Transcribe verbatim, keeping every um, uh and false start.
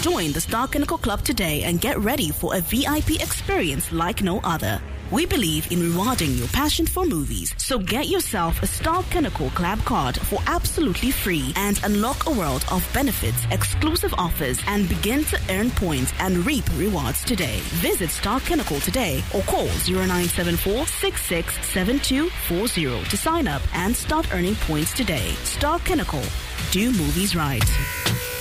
Join the Star Kinnickle Club today and get ready for a V I P experience like no other. We believe in rewarding your passion for movies, so get yourself a Star Kinnickle Club card for absolutely free and unlock a world of benefits, exclusive offers, and begin to earn points and reap rewards today. Visit Star Kinnickle today or call zero nine seven four, six six seven two four zero to sign up and start earning points today. Star Kinnickle. Do movies right.